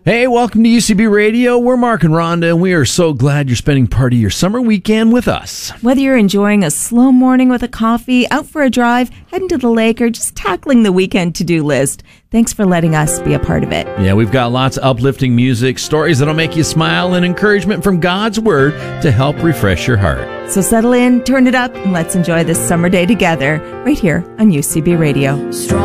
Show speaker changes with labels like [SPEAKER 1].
[SPEAKER 1] Hey, welcome to UCB Radio. We're Mark and Rhonda, and we are so glad you're spending part of your summer weekend with us.
[SPEAKER 2] Whether you're enjoying a slow morning with a coffee, out for a drive, heading to the lake, or just tackling the weekend to-do list, thanks for letting us be a part of it.
[SPEAKER 1] Yeah, we've got lots of uplifting music, stories that'll make you smile, and encouragement from God's Word to help refresh your heart.
[SPEAKER 2] So settle in, turn it up, and let's enjoy this summer day together right here on UCB Radio.